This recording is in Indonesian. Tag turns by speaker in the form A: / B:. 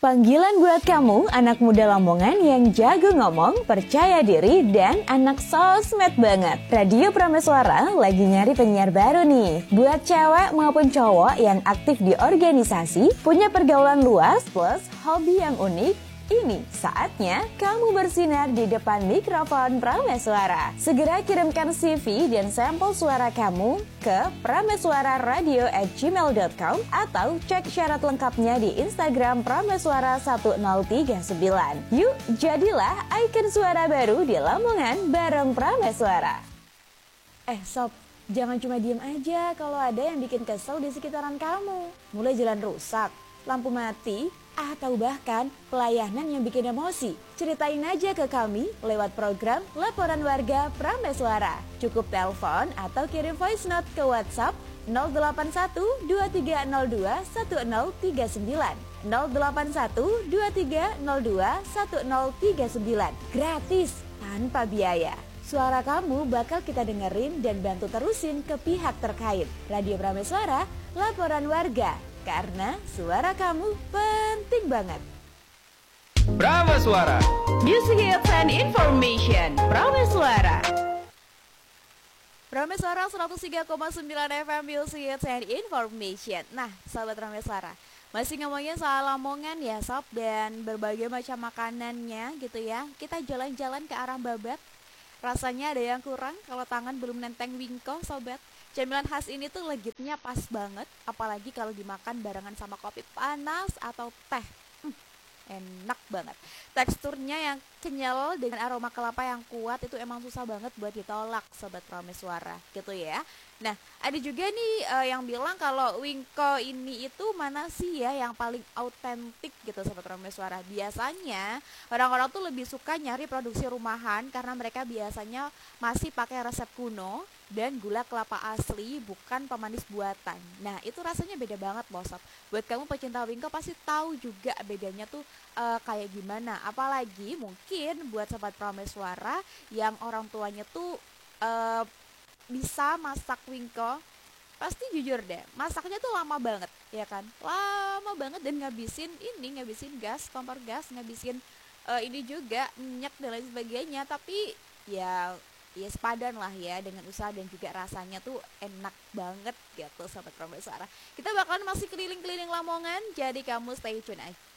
A: Panggilan buat kamu, anak muda Lamongan yang jago ngomong, percaya diri, dan anak sosmed banget. Radio Prameswara lagi nyari penyiar baru nih. Buat cewek maupun cowok yang aktif di organisasi, punya pergaulan luas, plus hobi yang unik, ini saatnya kamu bersinar di depan mikrofon Prameswara. Segera kirimkan CV dan sampel suara kamu ke prameswararadio@gmail.com atau cek syarat lengkapnya di Instagram Prameswara 1039. Yuk, jadilah ikon suara baru di Lamongan bareng Prameswara. Sob, jangan cuma diem aja kalau ada yang bikin kesel di sekitaran kamu. Mulai jalan rusak, lampu mati, atau bahkan pelayanan yang bikin emosi. Ceritain aja ke kami lewat program Laporan Warga Prameswara. Cukup telepon atau kirim voice note ke WhatsApp 081 2302 1039 081 2302 1039. Gratis, tanpa biaya. Suara kamu bakal kita dengerin dan bantu terusin ke pihak terkait. Radio Prameswara, Laporan Warga. Karena suara kamu penting banget.
B: Prameswara,
A: Music Hits and Information. Prameswara 103,9 FM Music Hits and Information. Nah, sahabat Prameswara, masih ngomongin soal Lamongan ya sob, dan berbagai macam makanannya gitu ya. Kita jalan-jalan ke arah Babat. Rasanya ada yang kurang kalau tangan belum nenteng wingko sobat. Camilan khas ini tuh legitnya pas banget, apalagi kalau dimakan barengan sama kopi panas atau teh. Enak banget. Teksturnya yang kenyal dengan aroma kelapa yang kuat itu emang susah banget buat ditolak sobat Prameswara gitu ya. Nah, ada juga nih yang bilang kalau wingko ini itu mana sih ya yang paling autentik gitu sobat Prameswara. Biasanya orang-orang tuh lebih suka nyari produksi rumahan karena mereka biasanya masih pakai resep kuno dan gula kelapa asli, bukan pemanis buatan. Nah, itu rasanya beda banget loh sob. Buat kamu pecinta wingko pasti tahu juga bedanya tuh kayak gimana. Apalagi mungkin buat sobat Prameswara yang orang tuanya tuh bisa masak wingko, pasti jujur deh, masaknya tuh lama banget, ya kan? Lama banget dan ngabisin gas, kompor gas, ngabisin ini juga minyak dan lain sebagainya. Tapi ya sepadan lah ya dengan usaha dan juga rasanya tuh enak banget gitu sobat Prameswara. Kita bakalan masih keliling-keliling Lamongan, jadi kamu stay tune aja.